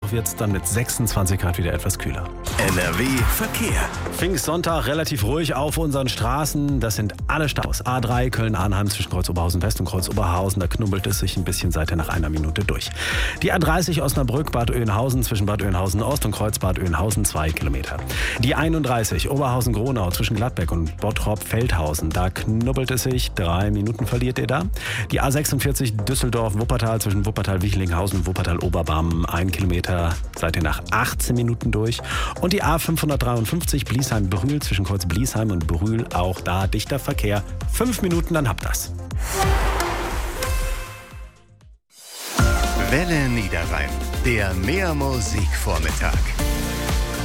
Mittwoch wird es dann mit 26 Grad wieder etwas kühler. NRW Verkehr. Pfingstsonntag relativ ruhig auf unseren Straßen. Das sind alle Staus. A3 Köln-Arnheim zwischen Kreuz-Oberhausen West und Kreuz-Oberhausen. Da knubbelt es sich ein bisschen seit nach einer Minute durch. Die A30 Osnabrück-Bad Oeynhausen zwischen Bad Oeynhausen Ost und Kreuz-Bad Oeynhausen 2 Kilometer. Die 31 Oberhausen-Gronau zwischen Gladbeck und Bottrop-Feldhausen. Da knubbelt es sich. 3 Minuten verliert ihr da. Die A46 Düsseldorf-Wuppertal zwischen Wuppertal-Wichlinghausen und Wuppertal-Oberbarmen 1 Kilometer. Seid ihr nach 18 Minuten durch. Und die A553 Bliesheim-Brühl zwischen Kreuz Bliesheim und Brühl. Auch da dichter Verkehr. 5 Minuten, dann habt das. Welle Niederrhein. Der Mehrmusikvormittag.